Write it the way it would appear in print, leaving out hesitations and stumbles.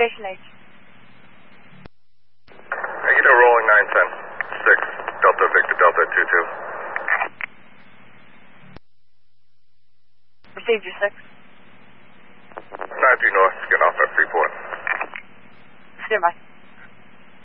Station H. Negative, rolling 910. 6, Delta Victor Delta 22. Received your 6. 9 due north, get off at Freeport. Stand by.